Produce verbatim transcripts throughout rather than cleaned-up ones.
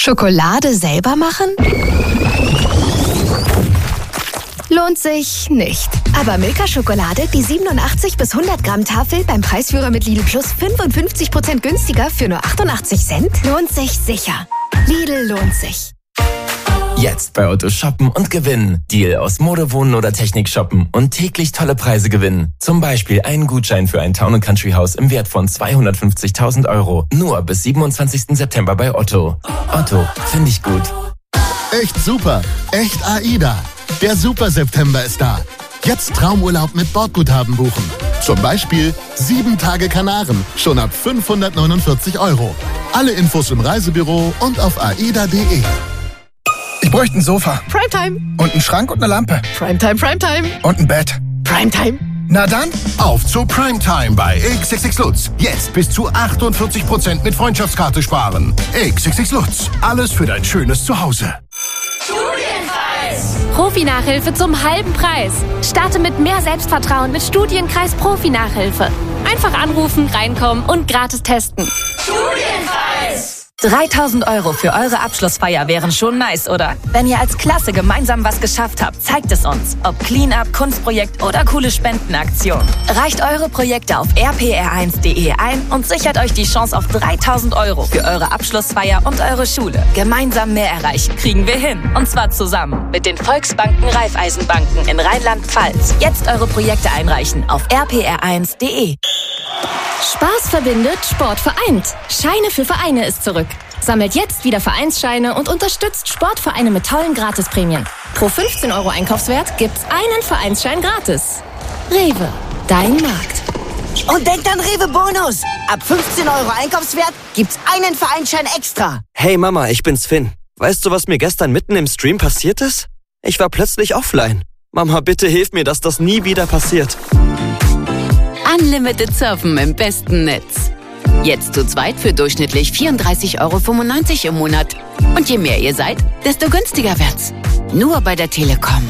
Schokolade selber machen? Lohnt sich nicht. Aber Milka-Schokolade, die siebenundachtzig bis hundert Gramm Tafel beim Preisführer mit Lidl Plus fünfundfünfzig Prozent günstiger für nur achtundachtzig Cent, lohnt sich sicher. Lidl lohnt sich. Jetzt bei Otto shoppen und gewinnen. Deal aus Mode, Wohnen oder Technik shoppen und täglich tolle Preise gewinnen. Zum Beispiel einen Gutschein für ein Town and Country Haus im Wert von zweihundertfünfzigtausend Euro. Nur bis siebenundzwanzigsten September bei Otto. Otto, finde ich gut. Echt super. Echt AIDA. Der Super September ist da. Jetzt Traumurlaub mit Bordguthaben buchen. Zum Beispiel sieben Tage Kanaren, schon ab fünfhundertneunundvierzig Euro. Alle Infos im Reisebüro und auf aida punkt de. Ich bräuchte ein Sofa. Primetime. Und einen Schrank und eine Lampe. Primetime, Primetime. Und ein Bett. Primetime. Na dann, auf zu Primetime bei X X X Lutz. Jetzt bis zu achtundvierzig Prozent mit Freundschaftskarte sparen. X X X Lutz. Alles für dein schönes Zuhause. Studienkreis. Profi-Nachhilfe zum halben Preis. Starte mit mehr Selbstvertrauen mit Studienkreis Profi-Nachhilfe. Einfach anrufen, reinkommen und gratis testen. Studienkreis. dreitausend Euro für eure Abschlussfeier wären schon nice, oder? Wenn ihr als Klasse gemeinsam was geschafft habt, zeigt es uns. Ob Cleanup, Kunstprojekt oder coole Spendenaktion. Reicht eure Projekte auf r p r eins punkt de ein und sichert euch die Chance auf dreitausend Euro für eure Abschlussfeier und eure Schule. Gemeinsam mehr erreichen kriegen wir hin. Und zwar zusammen mit den Volksbanken Raiffeisenbanken in Rheinland-Pfalz. Jetzt eure Projekte einreichen auf r p r eins punkt de. Spaß verbindet, Sport vereint. Scheine für Vereine ist zurück. Sammelt jetzt wieder Vereinsscheine und unterstützt Sportvereine mit tollen Gratisprämien. Pro fünfzehn Euro Einkaufswert gibt's einen Vereinsschein gratis. Rewe, dein Markt. Und denkt an Rewe Bonus. Ab fünfzehn Euro Einkaufswert gibt's einen Vereinsschein extra. Hey Mama, ich bin's Finn. Weißt du, was mir gestern mitten im Stream passiert ist? Ich war plötzlich offline. Mama, bitte hilf mir, dass das nie wieder passiert. Unlimited Surfen im besten Netz. Jetzt zu zweit für durchschnittlich vierunddreißig Euro fünfundneunzig im Monat. Und je mehr ihr seid, desto günstiger wird's. Nur bei der Telekom.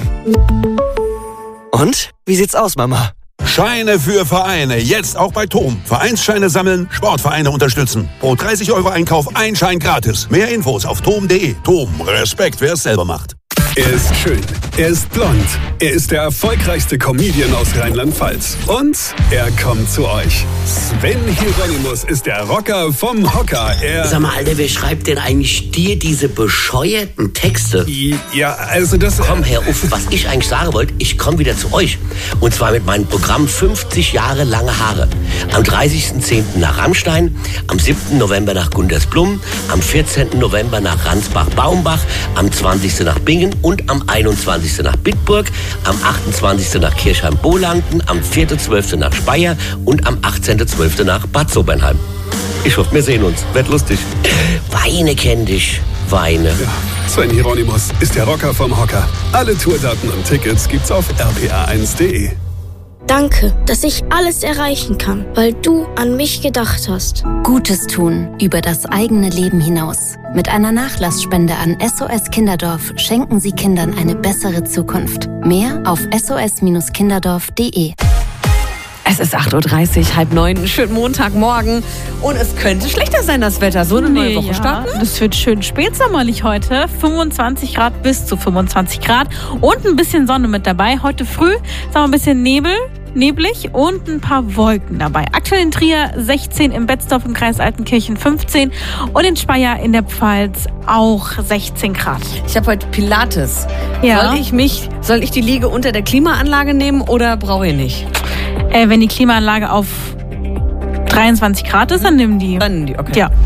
Und? Wie sieht's aus, Mama? Scheine für Vereine. Jetzt auch bei Tom. Vereinsscheine sammeln, Sportvereine unterstützen. Pro dreißig Euro Einkauf ein Schein gratis. Mehr Infos auf tom punkt de. Tom, Respekt, wer es selber macht. Er ist schön, er ist blond, er ist der erfolgreichste Comedian aus Rheinland-Pfalz. Und er kommt zu euch. Sven Hieronymus ist der Rocker vom Hocker. Er Sag mal, Alter, wer schreibt denn eigentlich dir diese bescheuerten Texte? Ja, also das... Komm, Herr Uff, was ich eigentlich sagen wollte, ich komme wieder zu euch. Und zwar mit meinem Programm fünfzig Jahre lange Haare. Am dreißigsten zehnten nach Rammstein, am siebten November nach Gundersblum, am vierzehnten November nach Ransbach-Baumbach, am zwanzigsten nach Bingen und am einundzwanzigsten nach Bitburg, am achtundzwanzigsten nach Kirchheim-Bolanden, am vierten zwölften nach Speyer und am achtzehnten zwölften nach Bad Sobernheim. Ich hoffe, wir sehen uns. Wird lustig. Weine kenn dich. Weine. Ja, Sven Hieronymus ist der Rocker vom Hocker. Alle Tourdaten und Tickets gibt's auf r p r eins punkt de. Danke, dass ich alles erreichen kann, weil du an mich gedacht hast. Gutes tun über das eigene Leben hinaus. Mit einer Nachlassspende an S O S Kinderdorf schenken Sie Kindern eine bessere Zukunft. Mehr auf s o s kinderdorf punkt de. Es ist acht Uhr dreißig, halb neun, schönen Montagmorgen. Und es könnte schlechter sein, das Wetter. So eine neue nee, Woche ja. starten. Das wird schön spätsommerlich heute. fünfundzwanzig Grad bis zu fünfundzwanzig Grad. Und ein bisschen Sonne mit dabei. Heute früh, sagen wir, ein bisschen Nebel. Neblig und ein paar Wolken dabei. Aktuell in Trier sechzehn, im Betzdorf im Kreis Altenkirchen fünfzehn und in Speyer in der Pfalz auch sechzehn Grad. Ich habe heute Pilates. Ja. Soll ich mich, soll ich die Liege unter der Klimaanlage nehmen oder brauche ich nicht? Äh, wenn die Klimaanlage auf dreiundzwanzig Grad ist, dann nehmen die. Dann die, okay. Ja.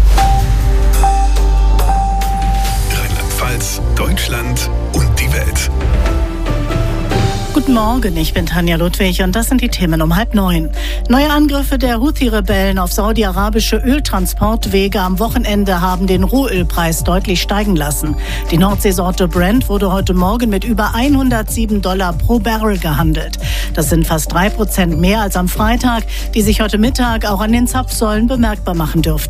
Rheinland-Pfalz, Deutschland und die Welt. Guten Morgen, ich bin Tanja Ludwig und das sind die Themen um halb neun. Neue Angriffe der Houthi-Rebellen auf saudi-arabische Öltransportwege am Wochenende haben den Rohölpreis deutlich steigen lassen. Die Nordseesorte Brent wurde heute Morgen mit über hundertsieben Dollar pro Barrel gehandelt. Das sind fast drei Prozent mehr als am Freitag, die sich heute Mittag auch an den Zapfsäulen bemerkbar machen dürften.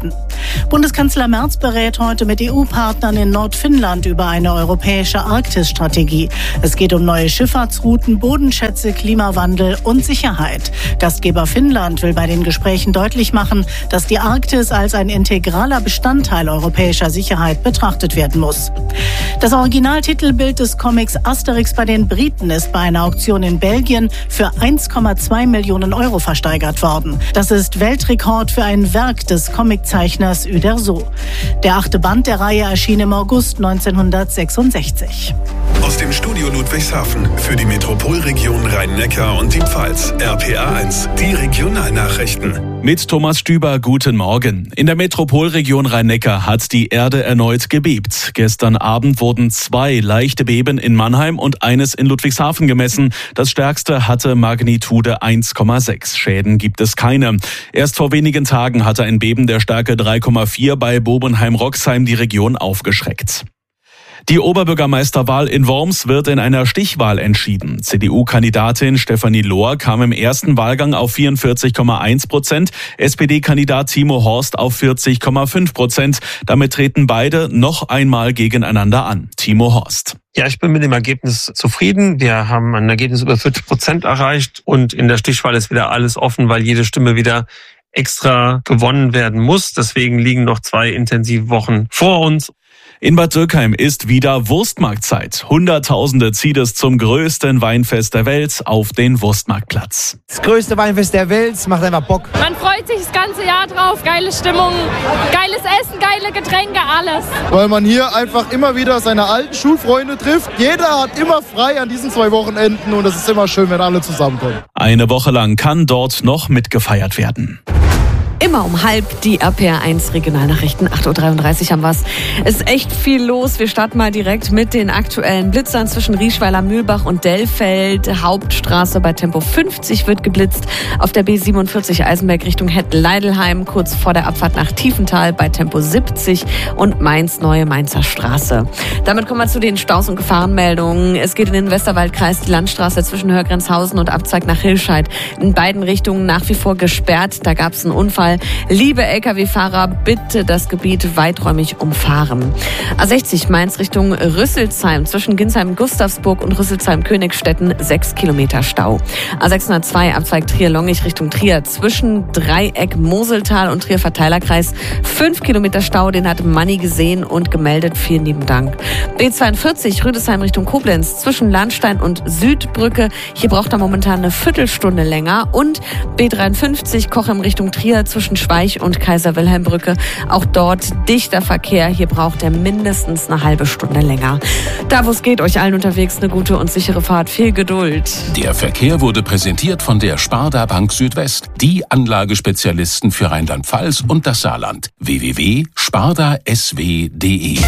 Bundeskanzler Merz berät heute mit E U-Partnern in Nordfinnland über eine europäische Arktisstrategie. Es geht um neue Schifffahrtsrouten, Bodenschätze, Klimawandel und Sicherheit. Gastgeber Finnland will bei den Gesprächen deutlich machen, dass die Arktis als ein integraler Bestandteil europäischer Sicherheit betrachtet werden muss. Das Originaltitelbild des Comics Asterix bei den Briten ist bei einer Auktion in Belgien für eins Komma zwei Millionen Euro versteigert worden. Das ist Weltrekord für ein Werk des Comiczeichners Uderzo. Der achte Band der Reihe erschien im August neunzehnhundertsechsundsechzig. Aus dem Studio Ludwigshafen für die Metropolregion Rhein-Neckar und die Pfalz. R P A eins, die Regionalnachrichten. Mit Thomas Stüber, guten Morgen. In der Metropolregion Rhein-Neckar hat die Erde erneut gebebt. Gestern Abend wurden zwei leichte Beben in Mannheim und eines in Ludwigshafen gemessen. Das stärkste hatte Magnitude eins Komma sechs. Schäden gibt es keine. Erst vor wenigen Tagen hatte ein Beben der Stärke drei Komma vier bei Bobenheim-Roxheim die Region aufgeschreckt. Die Oberbürgermeisterwahl in Worms wird in einer Stichwahl entschieden. C D U-Kandidatin Stefanie Lohr kam im ersten Wahlgang auf vierundvierzig Komma eins Prozent, S P D-Kandidat Timo Horst auf vierzig Komma fünf Prozent. Damit treten beide noch einmal gegeneinander an. Timo Horst. Ja, ich bin mit dem Ergebnis zufrieden. Wir haben ein Ergebnis über vierzig Prozent erreicht und in der Stichwahl ist wieder alles offen, weil jede Stimme wieder extra gewonnen werden muss. Deswegen liegen noch zwei intensive Wochen vor uns. In Bad Dürkheim ist wieder Wurstmarktzeit. Hunderttausende zieht es zum größten Weinfest der Welt auf den Wurstmarktplatz. Das größte Weinfest der Welt, es macht einfach Bock. Man freut sich das ganze Jahr drauf, geile Stimmung, geiles Essen, geile Getränke, alles. Weil man hier einfach immer wieder seine alten Schulfreunde trifft. Jeder hat immer frei an diesen zwei Wochenenden und es ist immer schön, wenn alle zusammenkommen. Eine Woche lang kann dort noch mitgefeiert werden. Immer um halb die R P R eins Regionalnachrichten. acht Uhr dreiunddreißig haben wir's. Es ist echt viel los. Wir starten mal direkt mit den aktuellen Blitzern zwischen Rieschweiler, Mühlbach und Dellfeld. Hauptstraße bei Tempo fünfzig wird geblitzt. Auf der B siebenundvierzig Eisenberg Richtung Hetten-Leidelheim, kurz vor der Abfahrt nach Tiefenthal bei Tempo siebzig und Mainz Neue Mainzer Straße. Damit kommen wir zu den Staus- und Gefahrenmeldungen. Es geht in den Westerwaldkreis, die Landstraße zwischen Hörgrenzhausen und Abzweig nach Hilscheid. In beiden Richtungen nach wie vor gesperrt. Da gab es einen Unfall. Liebe L K W-Fahrer, bitte das Gebiet weiträumig umfahren. A sechzig Mainz Richtung Rüsselsheim, zwischen Ginsheim-Gustavsburg und Rüsselsheim-Königstetten sechs Kilometer Stau. A sechshundertzwei Abzweig Trier-Longich Richtung Trier, zwischen Dreieck Moseltal und Trier-Verteilerkreis fünf Kilometer Stau, den hat Manni gesehen und gemeldet. Vielen lieben Dank. B zweiundvierzig Rüdesheim Richtung Koblenz, zwischen Lahnstein und Südbrücke, hier braucht er momentan eine Viertelstunde länger. Und B dreiundfünfzig Kochem Richtung Trier, zwischen Schweich und Kaiser-Wilhelm-Brücke. Auch dort dichter Verkehr. Hier braucht er mindestens eine halbe Stunde länger. Da, wo es geht, euch allen unterwegs eine gute und sichere Fahrt. Viel Geduld. Der Verkehr wurde präsentiert von der Sparda Bank Südwest. Die Anlagespezialisten für Rheinland-Pfalz und das Saarland. w w w punkt sparda s w punkt d e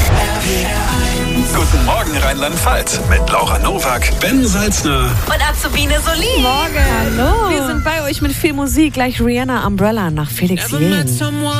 Guten Morgen Rheinland-Pfalz mit Laura Nowak, Ben Salzner und Azubine Solin. Morgen. Hallo. Wir sind bei euch mit viel Musik. Gleich Rihanna Umbrella nach Felix Jähn.